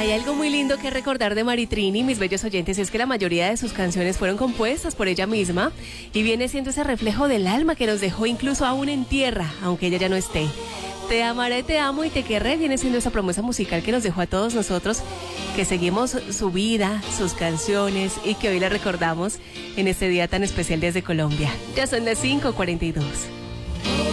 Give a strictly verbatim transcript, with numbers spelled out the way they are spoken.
hay algo muy lindo que recordar de Maritrini, mis bellos oyentes, es que la mayoría de sus canciones fueron compuestas por ella misma y viene siendo ese reflejo del alma que nos dejó incluso aún en tierra, aunque ella ya no esté. Te amaré, te amo y te querré viene siendo esa promesa musical que nos dejó a todos nosotros, que seguimos su vida, sus canciones y que hoy la recordamos en este día tan especial desde Colombia. Ya son las cinco cuarenta y dos.